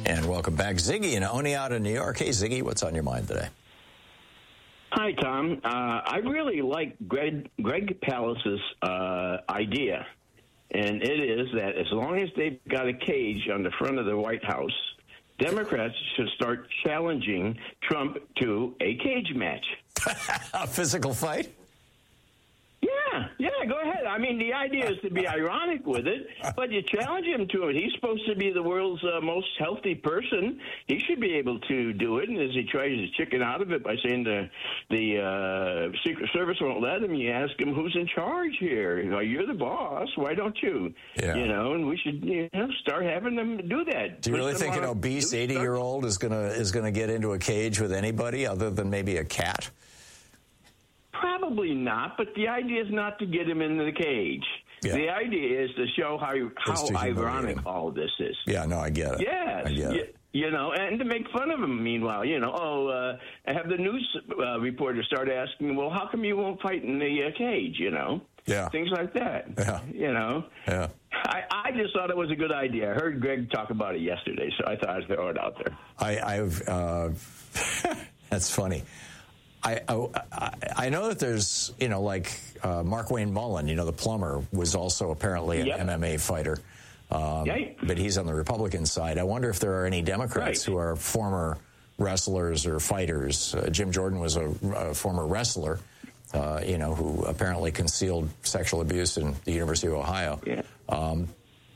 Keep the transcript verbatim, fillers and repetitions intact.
And welcome back, Ziggy in Oneonta, New York. Hey, Ziggy, what's on your mind today? Hi, Tom. Uh, I really like Greg, Greg Pallas's uh, idea, and it is that as long as they've got a cage on the front of the White House, Democrats should start challenging Trump to a cage match. A physical fight? Yeah, yeah, go ahead. I mean, the idea is to be ironic with it, but you challenge him to it. He's supposed to be the world's uh, most healthy person. He should be able to do it. And as he tries to chicken out of it by saying the the uh, Secret Service won't let him, you ask him who's in charge here. You know, you're the boss. Why don't you? Yeah. You know, and we should you know start having them do that. Do you really think an obese eighty-year-old is gonna is gonna get into a cage with anybody other than maybe a cat? Probably not, but the idea is not to get him into the cage. Yeah. The idea is to show how how ironic all of this is. Yeah, no, I get it. Yes, I get you, it. You know, and to make fun of him. Meanwhile, you know, oh, uh, have the news uh, reporter start asking, well, how come you won't fight in the uh, cage? You know, yeah, things like that. Yeah, you know, yeah. I, I just thought it was a good idea. I heard Greg talk about it yesterday, so I thought I'd throw it out there. I, I've uh, that's funny. I, I I know that there's, you know, like uh, Mark Wayne Mullen, you know, the plumber, was also apparently an yep. M M A fighter. Um, yep. But he's on the Republican side. I wonder if there are any Democrats right. who are former wrestlers or fighters. Uh, Jim Jordan was a, a former wrestler, uh, you know, who apparently concealed sexual abuse in the University of Ohio. Yeah. Um,